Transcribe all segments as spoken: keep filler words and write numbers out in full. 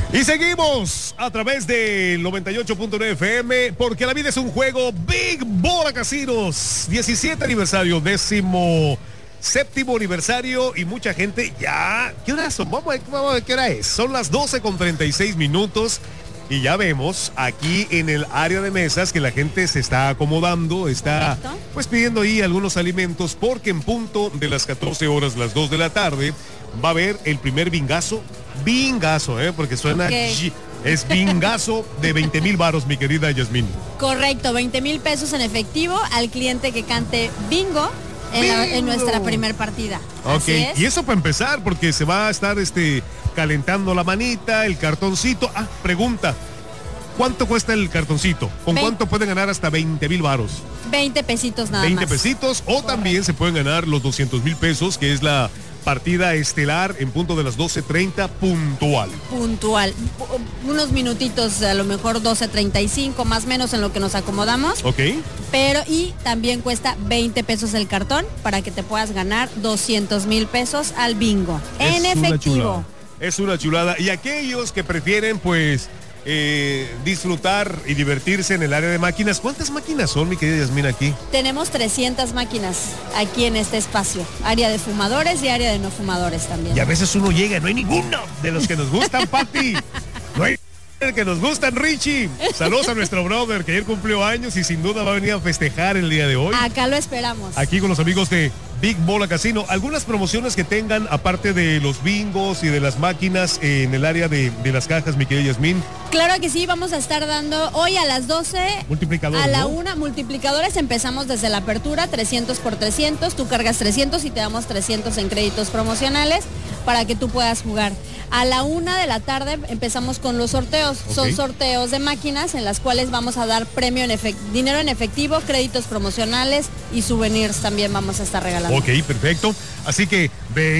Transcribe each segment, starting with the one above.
Y seguimos a través del noventa y ocho punto nueve F M, porque la vida es un juego. Big Bola Casinos, diecisiete aniversario, décimo séptimo aniversario, y mucha gente ya... ¿Qué hora son? Vamos a ver, vamos a ver qué hora es. Son las doce con treinta y seis minutos. Y ya vemos aquí en el área de mesas que la gente se está acomodando, está Correcto. pues pidiendo ahí algunos alimentos, porque en punto de las catorce horas, las dos de la tarde, va a haber el primer bingazo, bingazo, ¿eh? Porque suena, okay. es bingazo de veinte mil varos, mi querida Yasmín. Correcto, veinte mil pesos en efectivo al cliente que cante bingo. En, la, en nuestra primer partida. Ok, y eso para empezar, porque se va a estar este calentando la manita, el cartoncito. Ah, pregunta, ¿cuánto cuesta el cartoncito? ¿Con veinte. Cuánto pueden ganar hasta veinte mil varos? veinte pesitos nada veinte más. veinte pesitos, o Correcto. También se pueden ganar los doscientos mil pesos, que es la partida estelar en punto de las doce treinta puntual. Puntual. Unos minutitos, a lo mejor doce treinta y cinco, más o menos en lo que nos acomodamos. Ok. Pero, y también cuesta veinte pesos el cartón para que te puedas ganar doscientos mil pesos al bingo. Es en efectivo. Una es una chulada. Y aquellos que prefieren, pues, eh, disfrutar y divertirse en el área de máquinas. ¿Cuántas máquinas son, mi querida Yasmín, aquí? Tenemos trescientas máquinas aquí en este espacio. Área de fumadores y área de no fumadores también. Y a veces uno llega, no hay ninguno de los que nos gustan, Pati. No hay que nos gustan, Richie. Saludos a nuestro brother que ayer cumplió años y sin duda va a venir a festejar el día de hoy. Acá lo esperamos. Aquí con los amigos de Big Bola Casino. Algunas promociones que tengan, aparte de los bingos y de las máquinas en el área de, de las cajas, mi querida Yasmín. Claro que sí, vamos a estar dando hoy a las doce. Multiplicadores, a la ¿no? una, multiplicadores. Empezamos desde la apertura, trescientos por trescientos. Tú cargas trescientos y te damos trescientos en créditos promocionales para que tú puedas jugar. A la una de la tarde empezamos con los sorteos. Okay. Son sorteos de máquinas en las cuales vamos a dar premio en efectivo, dinero en efectivo, créditos promocionales y souvenirs también vamos a estar regalando. Ok, perfecto. Así que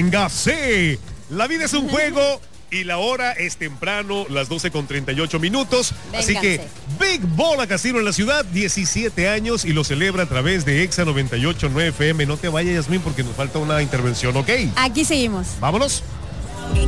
véngase. La vida es un juego y la hora es temprano, las doce con treinta y ocho minutos. Véngase. Así que Big Bola Casino en la ciudad, diecisiete años, y lo celebra a través de Exa noventa y ocho punto nueve F M. No te vayas, Yasmín, porque nos falta una intervención, ¿ok? Aquí seguimos. Vámonos.